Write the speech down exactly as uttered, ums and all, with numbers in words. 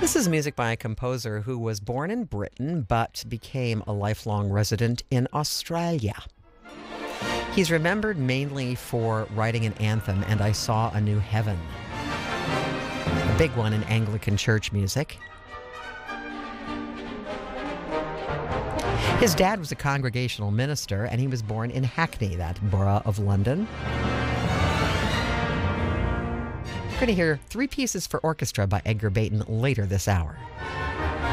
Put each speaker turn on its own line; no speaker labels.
This is music by a composer who was born in Britain but became a lifelong resident in Australia. He's remembered mainly for writing an anthem, And I Saw a New Heaven, a big one in Anglican church music. His dad was a congregational minister, and he was born in Hackney, that borough of London. We're going to hear Three Pieces for Orchestra by Edgar Bayton later this hour.